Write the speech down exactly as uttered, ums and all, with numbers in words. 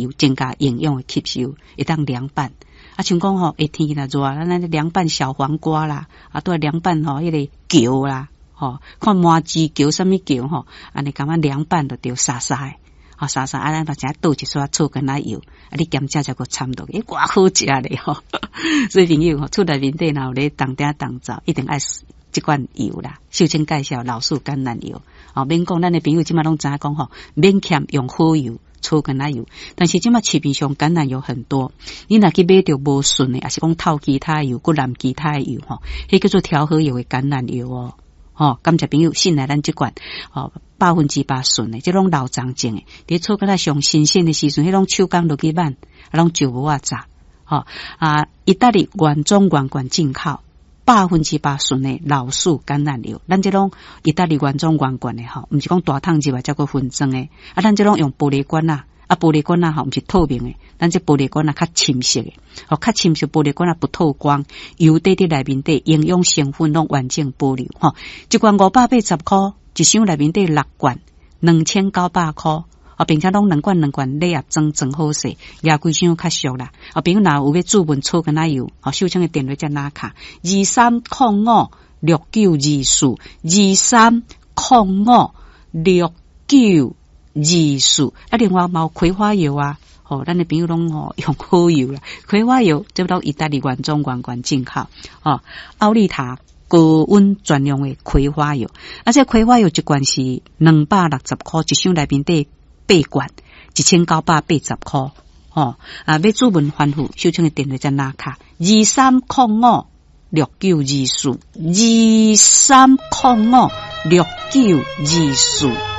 油，增加营养的吸收，会当凉拌。啊，像讲吼，会天气若热，咱咱凉拌小黄瓜啦，啊，都凉拌吼，迄个球啦，吼，看麻糬球什么球吼，安尼感觉凉拌就着沙沙的，吼沙沙，啊，咱把只倒一撮醋跟奶油，啊，你咸食才个掺落，诶，偌好食咧吼。所以朋友吼，厝内面底若有咧当鼎当灶，一定爱即款油啦。秀清介绍老树橄榄油，哦，免讲咱的朋友即马拢知影讲吼，免欠用好油。醋橄榄油，但是即马市面上橄榄油很多，你若去买着无顺的，还是讲透其他油，佮染其他的油吼，迄叫做调和油的橄榄油哦。吼，感谢朋友信赖咱即款哦，百分之百顺的，即种老长种的，伫醋橄榄上新鲜的时阵，迄种手工落去挽，啊，拢就无啊炸。吼啊，意大利原装原罐进口。百分之百顺的老树橄榄油，咱这种意大利原装原罐的吼，毋是讲大桶之外才个分装的，啊，咱这种用玻璃罐啊，啊，玻璃罐啊吼，毋是透明的，咱这玻璃罐啊较深色的，吼，较深色玻璃罐啊不透光，油底伫内面底营养成分拢完整保留，吼，一罐五百八十块，一箱内面底六罐，两千九百块。啊，并且拢两罐两罐礼盒装装好势，也规箱较俗啦。啊，比如若有要注文醋跟奶油，啊，秀清的电话才拿卡二三零五六九二四二三零五六九二四。啊，另外嘛有葵花油啊，哦，咱的朋友拢哦用好油啦，葵花油这都意大利原装原罐进口，哦，奥利塔。高温专用的葵花油，啊，这葵花油一罐是两百六十块，一箱内面底。八罐一千九百八十块，哦啊！要注文反复，秀清的电话在哪卡？二三零五六九二四，二三零五六九二四。